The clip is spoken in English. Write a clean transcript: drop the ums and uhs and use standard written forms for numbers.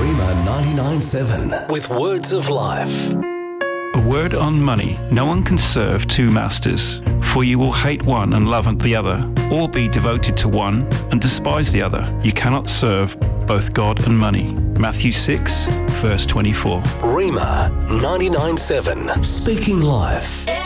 Rima 99.7 with Words of Life. A word on money. No one can serve two masters, for you will hate one and love the other, or be devoted to one and despise the other. You cannot serve both God and money. Matthew 6, verse 24. Rima 99.7, speaking life.